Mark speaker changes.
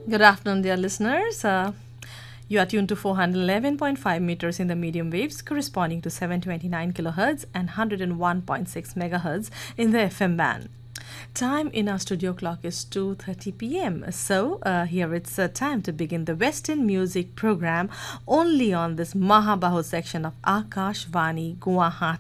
Speaker 1: Good afternoon, dear listeners. You are tuned to 411.5 meters in the medium waves, corresponding to 729 kilohertz and 101.6 megahertz in the FM band. Time in our studio clock is 2:30 p.m. So here it's time to begin the Western music program only on this Mahabahu section of Akash Vani Guwahati.